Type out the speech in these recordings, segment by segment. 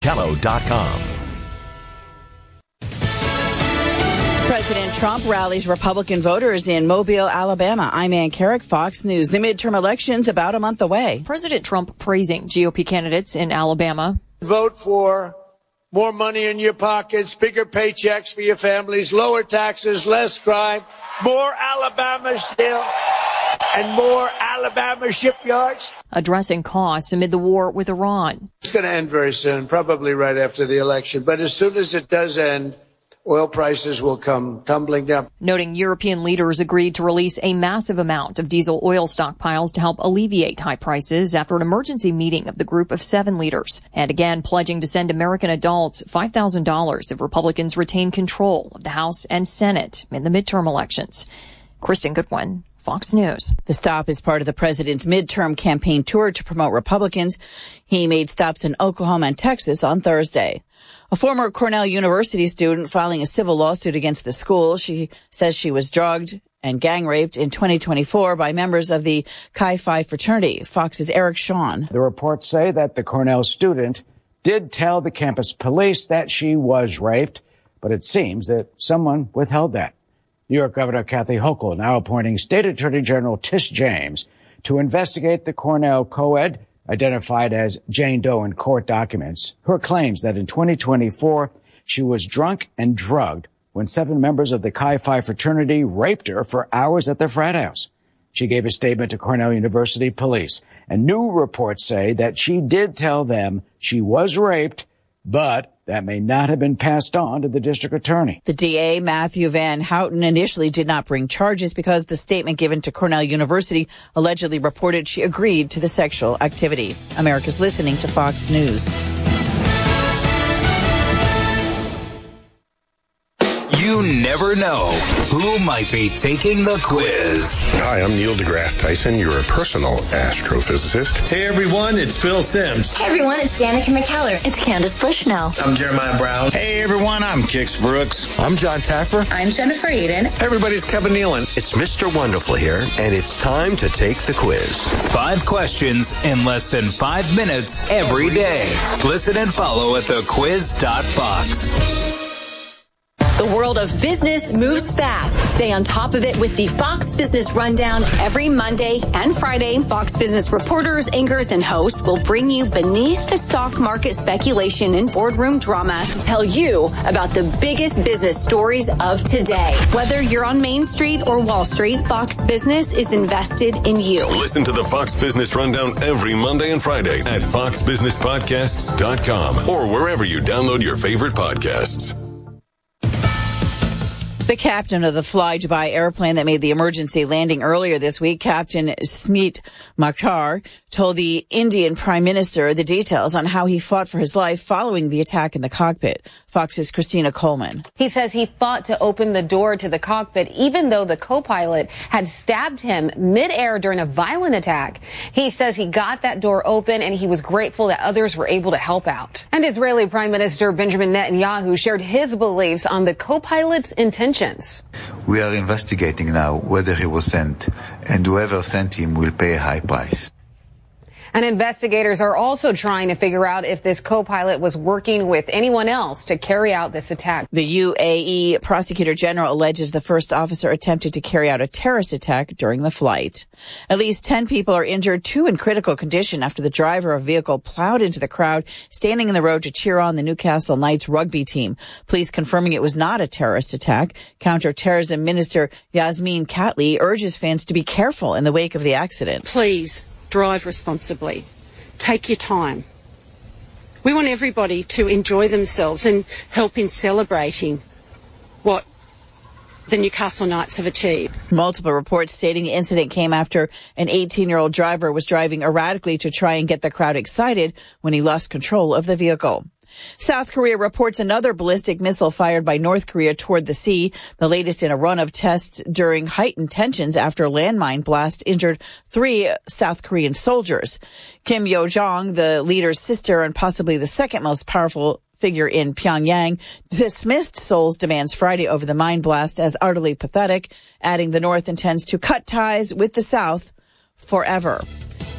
Tello.com. President Trump rallies Republican voters in Mobile, Alabama. I'm Ann Carrick, Fox News. The midterm election's about a month away. President Trump praising GOP candidates in Alabama. Vote for more money in your pockets, bigger paychecks for your families, lower taxes, less crime, more Alabama still, and more Alabama shipyards. Addressing costs amid the war with Iran. It's going to end very soon, probably right after the election. But as soon as it does end, oil prices will come tumbling down. Noting European leaders agreed to release a massive amount of diesel oil stockpiles to help alleviate high prices after an emergency meeting of the group of 7 leaders. And again, pledging to send American adults $5,000 if Republicans retain control of the House and Senate in the midterm elections. Kristen Goodwin, Fox News. The stop is part of the president's midterm campaign tour to promote Republicans. He made stops in Oklahoma and Texas on Thursday. A former Cornell University student filing a civil lawsuit against the school. She says she was drugged and gang raped in 2024 by members of the Chi Phi fraternity. Fox's Eric Shawn. The reports say that the Cornell student did tell the campus police that she was raped, but it seems that someone withheld that. New York Governor Kathy Hochul now appointing State Attorney General Tish James to investigate the Cornell co-ed identified as Jane Doe in court documents. Her claims that in 2024, she was drunk and drugged when 7 members of the Chi Phi fraternity raped her for hours at their frat house. She gave a statement to Cornell University police, and new reports say that she did tell them she was raped, but that may not have been passed on to the district attorney. The DA, Matthew Van Houten, initially did not bring charges because the statement given to Cornell University allegedly reported she agreed to the sexual activity. America's listening to Fox News. You never know who might be taking the quiz. Hi, I'm Neil deGrasse Tyson, your personal astrophysicist. Hey everyone, it's Phil Simms. Hey everyone, it's Danica McKellar. It's Candace Bushnell. I'm Jeremiah Brown. Hey everyone, I'm Kix Brooks. I'm John Taffer. I'm Jennifer Eden. Hey everybody's Kevin Nealon. It's Mr. Wonderful here, and it's time to take the quiz. 5 questions in less than 5 minutes every day. Listen and follow at thequiz.fox. The world of business moves fast. Stay on top of it with the Fox Business Rundown every Monday and Friday. Fox Business reporters, anchors, and hosts will bring you beneath the stock market speculation and boardroom drama to tell you about the biggest business stories of today. Whether you're on Main Street or Wall Street, Fox Business is invested in you. Listen to the Fox Business Rundown every Monday and Friday at foxbusinesspodcasts.com or wherever you download your favorite podcasts. The captain of the Fly Dubai airplane that made the emergency landing earlier this week, Captain Smeet Makhtar, told the Indian Prime Minister the details on how he fought for his life following the attack in the cockpit. Fox's Christina Coleman. He says he fought to open the door to the cockpit even though the co-pilot had stabbed him midair during a violent attack. He says he got that door open and he was grateful that others were able to help out. And Israeli Prime Minister Benjamin Netanyahu shared his beliefs on the co-pilot's intentions. We are investigating now whether he was sent, and whoever sent him will pay a high price. And investigators are also trying to figure out if this co-pilot was working with anyone else to carry out this attack. The UAE Prosecutor General alleges the first officer attempted to carry out a terrorist attack during the flight. At least 10 people are injured, 2 in critical condition after the driver of a vehicle plowed into the crowd standing in the road to cheer on the Newcastle Knights rugby team. Police confirming it was not a terrorist attack. Counter-terrorism Minister Yasmin Catley urges fans to be careful in the wake of the accident. Please drive responsibly. Take your time. We want everybody to enjoy themselves and help in celebrating what the Newcastle Knights have achieved. Multiple reports stating the incident came after an 18-year-old driver was driving erratically to try and get the crowd excited when he lost control of the vehicle. South Korea reports another ballistic missile fired by North Korea toward the sea, the latest in a run of tests during heightened tensions after a landmine blast injured 3 South Korean soldiers. Kim Yo-jong, the leader's sister and possibly the second most powerful figure in Pyongyang, dismissed Seoul's demands Friday over the mine blast as utterly pathetic, adding the North intends to cut ties with the South forever.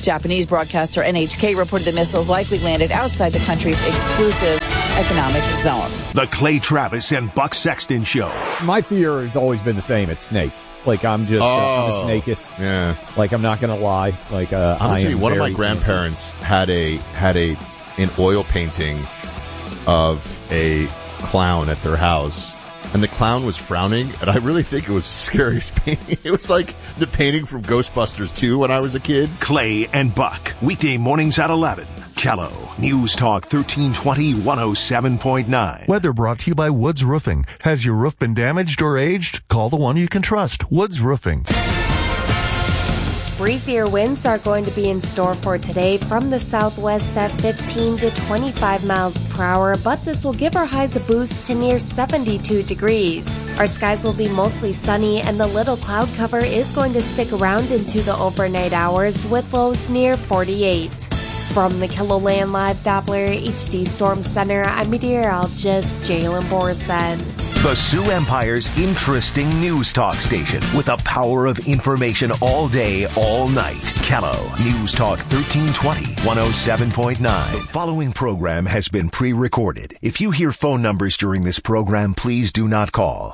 Japanese broadcaster NHK reported the missiles likely landed outside the country's exclusive economic zone. The Clay Travis and Buck Sexton Show. My fear has always been the same. It's snakes. Like, I'm just I'm a snakeist. Yeah. Like, I'm not going to lie. Like, I'll tell you, one of my grandparents had an oil painting of a clown at their house. And the clown was frowning, and I really think it was the scariest painting. It was like the painting from Ghostbusters 2 when I was a kid. Clay and Buck, weekday mornings at 11. Kello, News Talk 1320 107.9. Weather brought to you by Woods Roofing. Has your roof been damaged or aged? Call the one you can trust, Woods Roofing. Breezier winds are going to be in store for today from the southwest at 15 to 25 miles per hour, but this will give our highs a boost to near 72 degrees. Our skies will be mostly sunny, and the little cloud cover is going to stick around into the overnight hours with lows near 48. From the KELOLAND Live Doppler HD Storm Center, I'm meteorologist Jalen Borson. The Sioux Empire's interesting news talk station with the power of information all day, all night. Kello, News Talk 1320 107.9. The following program has been pre-recorded. If you hear phone numbers during this program, please do not call.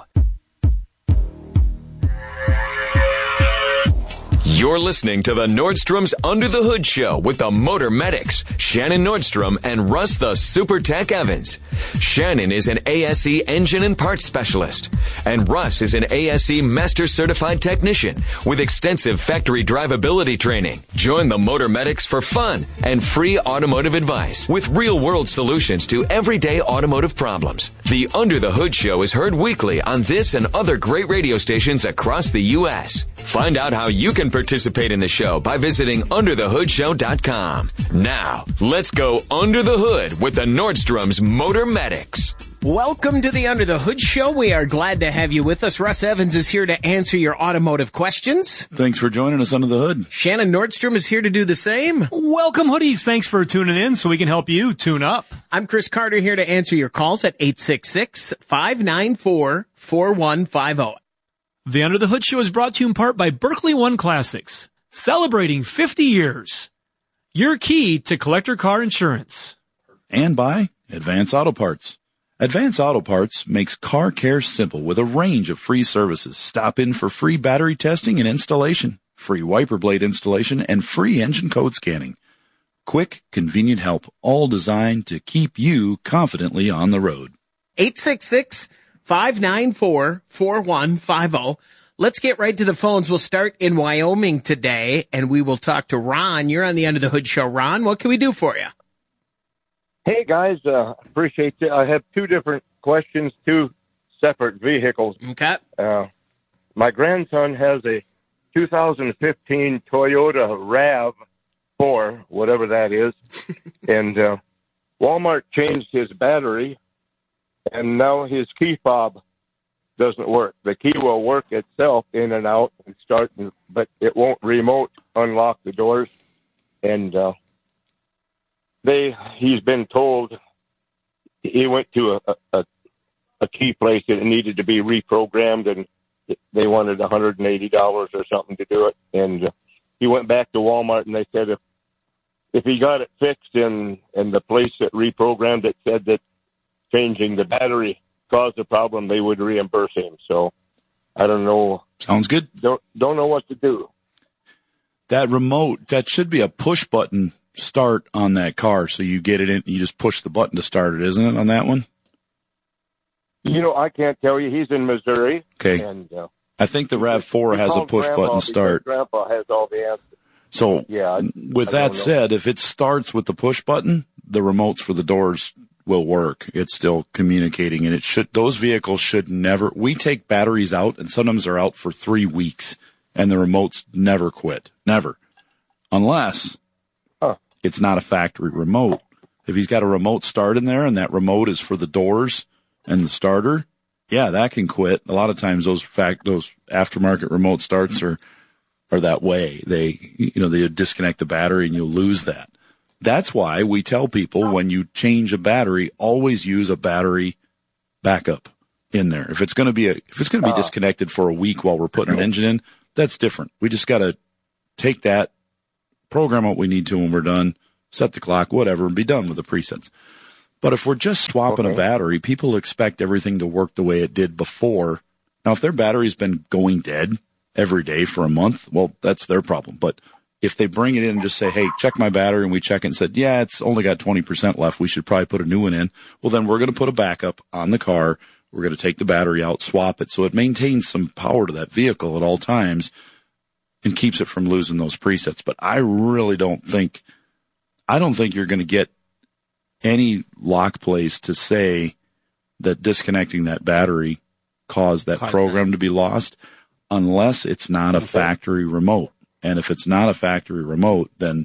You're listening to the Nordstrom's Under the Hood Show with the Motor Medics, Shannon Nordstrom and Russ the Super Tech Evans. Shannon is an ASE engine and parts specialist, and Russ is an ASE Master Certified Technician with extensive factory drivability training. Join the Motor Medics for fun and free automotive advice with real-world solutions to everyday automotive problems. The Under the Hood Show is heard weekly on this and other great radio stations across the U.S. Find out how you can participate in the show by visiting underthehoodshow.com. Now, let's go under the hood with the Nordstrom's Motor Medics. Welcome to the Under the Hood Show. We are glad to have you with us. Russ Evans is here to answer your automotive questions. Thanks for joining us under the hood. Shannon Nordstrom is here to do the same. Welcome, hoodies. Thanks for tuning in so we can help you tune up. I'm Chris Carter here to answer your calls at 866-594-4150. The Under the Hood Show is brought to you in part by Berkeley One Classics, celebrating 50 years. Your key to collector car insurance. And by Advance Auto Parts. Advance Auto Parts makes car care simple with a range of free services. Stop in for free battery testing and installation, free wiper blade installation, and free engine code scanning. Quick, convenient help, all designed to keep you confidently on the road. 866-594-4150. Let's get right to the phones. We'll start in Wyoming today, and we will talk to Ron. You're on the Under the Hood Show. Ron, what can we do for you? Hey, guys. Appreciate it. I have two different questions, two separate vehicles. Okay. My grandson has a 2015 Toyota RAV4, whatever that is, and Walmart changed his battery, and now his key fob doesn't work. The key will work itself in and out and start, but it won't remote unlock the doors. And he's been told, he went to a key place that it needed to be reprogrammed, and they wanted $180 or something to do it. And he went back to Walmart, and they said if he got it fixed and the place that reprogrammed it said that changing the battery caused the problem, they would reimburse him. So I don't know. Sounds good. Don't know what to do. That remote, that should be a push button start on that car. So you get it in, you just push the button to start it, isn't it, on that one? I can't tell you. He's in Missouri. Okay. And I think the RAV4 has a push button start. Grandpa has all the answers. So yeah, with that said, if it starts with the push button, the remotes for the doors will work. It's still communicating, and those vehicles should never, we take batteries out, and sometimes they're out for 3 weeks, and the remotes never quit. Never. Unless it's not a factory remote. If he's got a remote start in there, and that remote is for the doors and the starter, yeah, that can quit. A lot of times those aftermarket remote starts are that way. They disconnect the battery and you'll lose that. That's why we tell people when you change a battery, always use a battery backup in there. If it's going to be disconnected for a week while we're putting an engine in, that's different. We just got to take that, program what we need to when we're done, set the clock, whatever, and be done with the presets. But if we're just swapping a battery, people expect everything to work the way it did before. Now, if their battery's been going dead every day for a month, well, that's their problem. But if they bring it in and just say, hey, check my battery, and we check it and said, yeah, it's only got 20% left, we should probably put a new one in. Well, then we're going to put a backup on the car. We're going to take the battery out, swap it, so it maintains some power to that vehicle at all times and keeps it from losing those presets. But I really don't think you're going to get any lock place to say that disconnecting that battery caused that program to be lost unless it's not a factory remote. And if it's not a factory remote, then,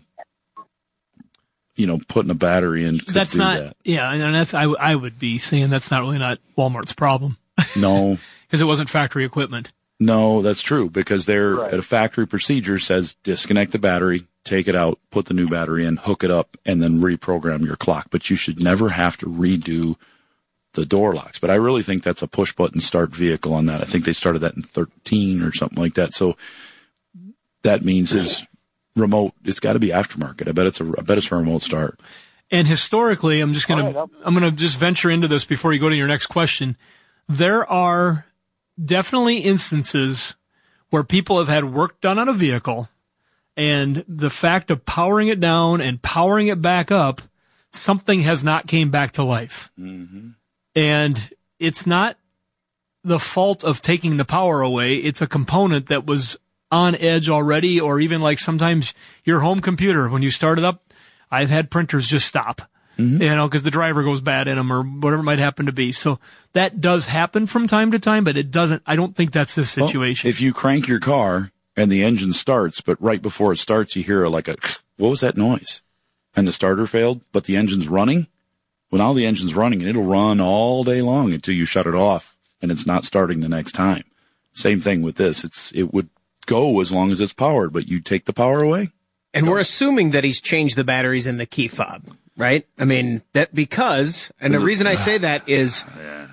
putting a battery in could that's do not, that. Yeah, and that's I would be saying that's not really not Walmart's problem. No. Because it wasn't factory equipment. No, that's true, because they're at a factory procedure says disconnect the battery, take it out, put the new battery in, hook it up, and then reprogram your clock. But you should never have to redo the door locks. But I really think that's a push-button start vehicle on that. I think they started that in 13 or something like that. So that means his remote, it's got to be aftermarket. I bet it's a remote start. And historically, I'm going to just venture into this before you go to your next question. There are definitely instances where people have had work done on a vehicle, and the fact of powering it down and powering it back up, something has not came back to life. Mm-hmm. And it's not the fault of taking the power away. It's a component that was on edge already, or even like sometimes your home computer, when you start it up, I've had printers just stop, because the driver goes bad in them or whatever it might happen to be. So that does happen from time to time, but I don't think that's this situation. Well, if you crank your car and the engine starts, but right before it starts, you hear what was that noise? And the starter failed, but the engine's running. Well, now the engine's running, and it'll run all day long until you shut it off, and it's not starting the next time. Same thing with this. It would go as long as it's powered, but you take the power away. And we're assuming that he's changed the batteries in the key fob, right? I mean, the reason I say that is,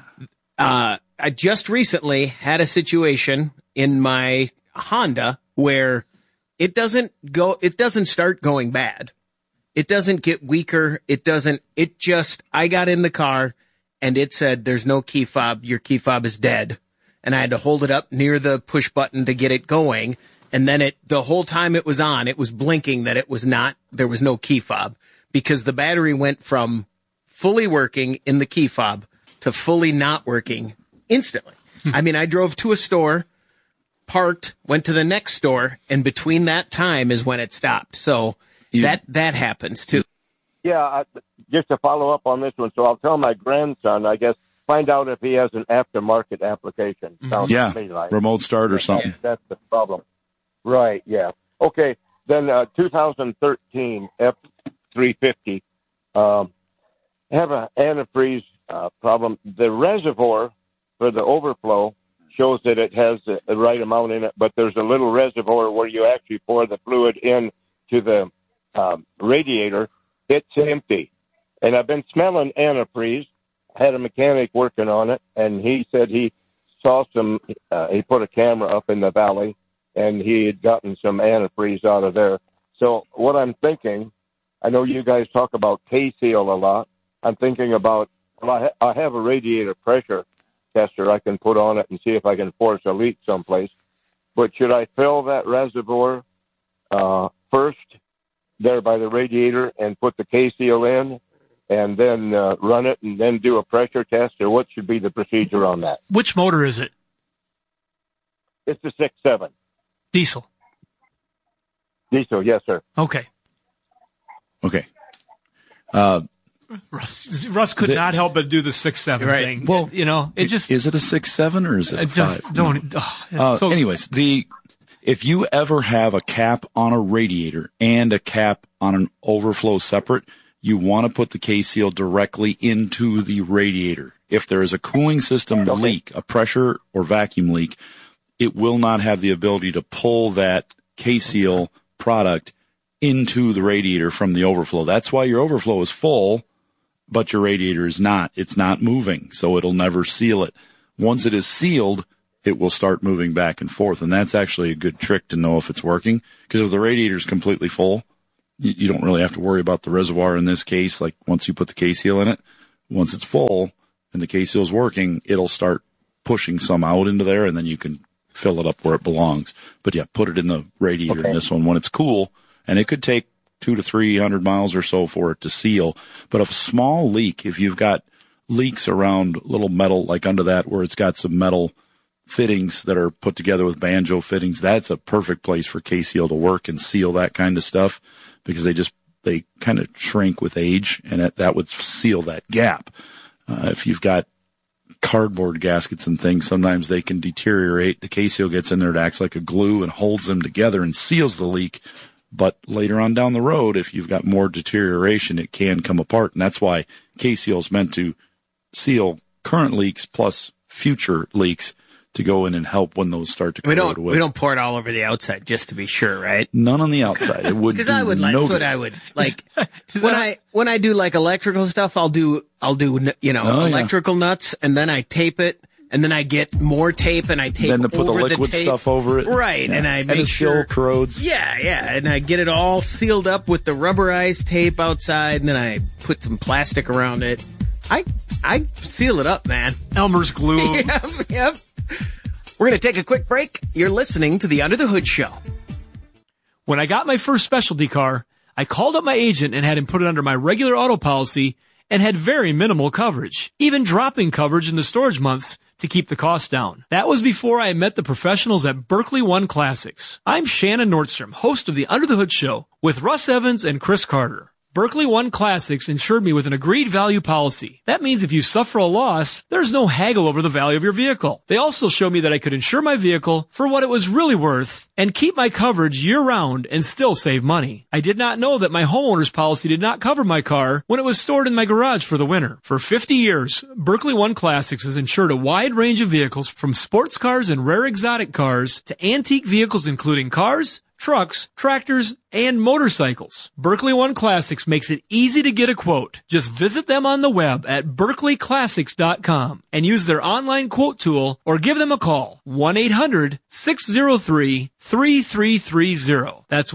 I just recently had a situation in my Honda where it doesn't start going bad. It doesn't get weaker. I got in the car and it said, there's no key fob. Your key fob is dead. And I had to hold it up near the push button to get it going. And then the whole time it was on, it was blinking that there was no key fob, because the battery went from fully working in the key fob to fully not working instantly. I mean, I drove to a store, parked, went to the next store, and between that time is when it stopped. So that happens too. Yeah, just to follow up on this one, so I'll tell my grandson, I guess, find out if he has an aftermarket application. Sounds to me like remote start or something. That's the problem. Right, yeah. Okay, then 2013 F350. I have an antifreeze problem. The reservoir for the overflow shows that it has the right amount in it, but there's a little reservoir where you actually pour the fluid in to the radiator. It's empty. And I've been smelling antifreeze. I had a mechanic working on it, and he said he saw he put a camera up in the valley, and he had gotten some antifreeze out of there. So what I'm thinking, I know you guys talk about K-Seal a lot. I'm thinking about, I have a radiator pressure tester I can put on it and see if I can force a leak someplace. But should I fill that reservoir first there by the radiator and put the K-Seal in and then run it and then do a pressure test, or what should be the procedure on that? Which motor is it? It's the 6.7. Diesel. Diesel, yes, sir. Okay. Russ could not help but do the 6.7 thing. Well, is it a 6.7 or is it a 5? Anyways, if you ever have a cap on a radiator and a cap on an overflow separate, you want to put the K-Seal directly into the radiator. If there is a cooling system leak, a pressure or vacuum leak, it will not have the ability to pull that K-Seal product into the radiator from the overflow. That's why your overflow is full, but your radiator is not. It's not moving, so it'll never seal it. Once it is sealed, it will start moving back and forth, and that's actually a good trick to know if it's working, because if the radiator is completely full, you don't really have to worry about the reservoir in this case. Like once you put the K-Seal in it, once it's full and the K-Seal's working, it'll start pushing some out into there, and then you can fill it up where it belongs. But yeah, put it in the radiator in this one when it's cool, and it could take 200 to 300 miles or so for it to seal. But a small leak, if you've got leaks around little metal, like under that where it's got some metal fittings that are put together with banjo fittings, that's a perfect place for K-Seal to work and seal that kind of stuff, because they kind of shrink with age, and that would seal that gap. If you've got cardboard gaskets and things, sometimes they can deteriorate. The K-Seal gets in there, it acts like a glue and holds them together and seals the leak. But later on down the road, if you've got more deterioration, it can come apart. And that's why K-Seal is meant to seal current leaks plus future leaks to go in and help when those start to corrode away. We don't pour it all over the outside, just to be sure, right? None on the outside. It would because I would like what I would like when I do like electrical stuff. I'll do electrical nuts, and then I tape it, and then I get more tape, and I tape then to put over the liquid tape. stuff over it, right? Yeah. And I make sure it still corrodes. Yeah, and I get it all sealed up with the rubberized tape outside, and then I put some plastic around it. I seal it up, man. Elmer's glue. Yep. We're going to take a quick break. You're listening to the Under the Hood Show. When I got my first specialty car, I called up my agent and had him put it under my regular auto policy and had very minimal coverage, even dropping coverage in the storage months to keep the cost down. That was before I met the professionals at Berkeley One Classics. I'm Shannon Nordstrom, host of the Under the Hood Show with Russ Evans and Chris Carter. Berkeley One Classics insured me with an agreed value policy. That means if you suffer a loss, there's no haggle over the value of your vehicle. They also showed me that I could insure my vehicle for what it was really worth and keep my coverage year-round and still save money. I did not know that my homeowner's policy did not cover my car when it was stored in my garage for the winter. For 50 years, Berkeley One Classics has insured a wide range of vehicles from sports cars and rare exotic cars to antique vehicles including cars, trucks, tractors, and motorcycles. Berkeley One Classics makes it easy to get a quote. Just visit them on the web at berkeleyclassics.com and use their online quote tool or give them a call. 1-800-603-3330. That's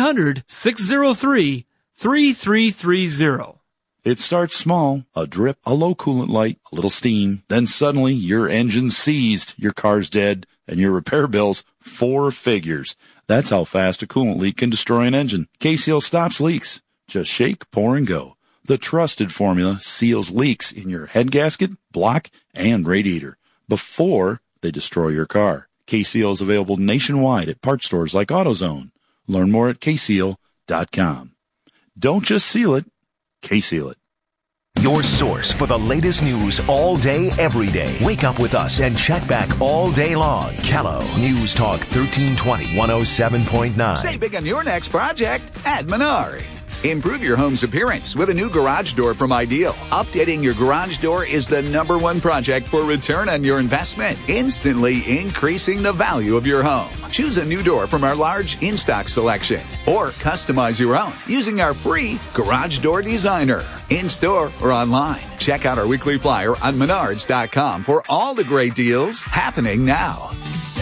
1-800-603-3330. It starts small, a drip, a low coolant light, a little steam. Then suddenly your engine's seized, your car's dead, and your repair bill's 4 figures. That's how fast a coolant leak can destroy an engine. K-Seal stops leaks. Just shake, pour, and go. The trusted formula seals leaks in your head gasket, block, and radiator before they destroy your car. K-Seal is available nationwide at parts stores like AutoZone. Learn more at kseal.com. Don't just seal it, K-Seal it. Your source for the latest news all day, every day. Wake up with us and check back all day long. Callow News Talk 1320, 107.9. Save big on your next project at Menards. Improve your home's appearance with a new garage door from Ideal. Updating your garage door is the #1 project for return on your investment, instantly increasing the value of your home. Choose a new door from our large in-stock selection or customize your own using our free Garage Door Designer. In-store or online. Check out our weekly flyer on Menards.com for all the great deals happening now.